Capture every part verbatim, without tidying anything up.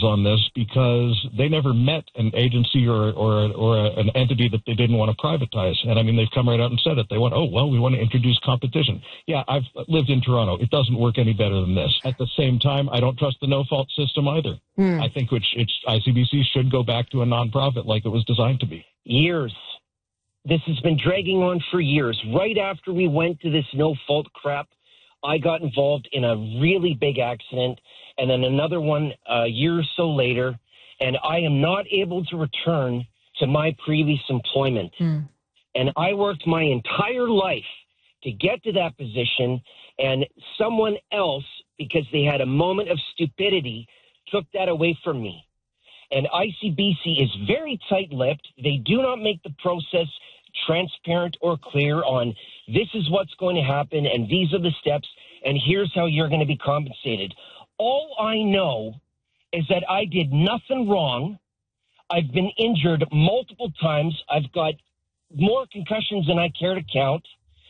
on this because they never met an agency or or, or a, an entity that they didn't want to privatize. And, I mean, they've come right out and said it. They went, oh, well, we want to introduce competition. Yeah, I've lived in Toronto. It doesn't work any better than this. At the same time, I don't trust the no-fault system either. Mm. I think which it's, I C B C should go back to a nonprofit like it was designed to be. Years. This has been dragging on for years. Right after we went to this no-fault crap, I got involved in a really big accident, and then another one a year or so later, and I am not able to return to my previous employment. Mm. And I worked my entire life to get to that position, and someone else, because they had a moment of stupidity, took that away from me. And I C B C is very tight-lipped. They do not make the process transparent or clear on this is what's going to happen and these are the steps and here's how you're going to be compensated. All I know is that I did nothing wrong. I've been injured multiple times. I've got more concussions than I care to count.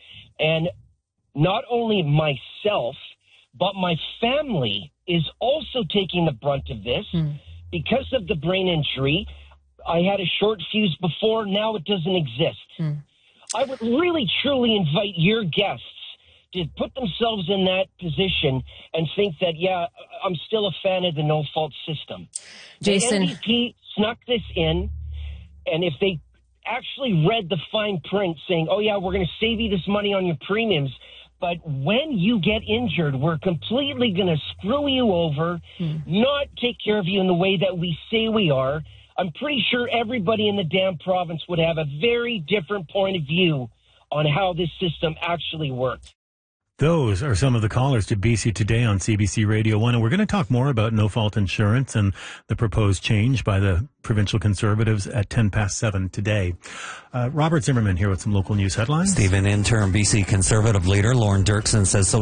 And not only myself, but my family is also taking the brunt of this mm. because of the brain injury. I had a short fuse before. Now it doesn't exist. Mm. I would really, truly invite your guests to put themselves in that position and think that, yeah, I'm still a fan of the no-fault system. Jason. The N D P snuck this in, and if they actually read the fine print saying, oh, yeah, we're going to save you this money on your premiums, but when you get injured, we're completely going to screw you over, mm. not take care of you in the way that we say we are, I'm pretty sure everybody in the damn province would have a very different point of view on how this system actually works. Those are some of the callers to B C Today on C B C Radio one, and we're going to talk more about no-fault insurance and the proposed change by the provincial Conservatives at ten past seven today. Uh, Robert Zimmerman here with some local news headlines. Stephen, interim B C Conservative leader Lorne Dirksen says social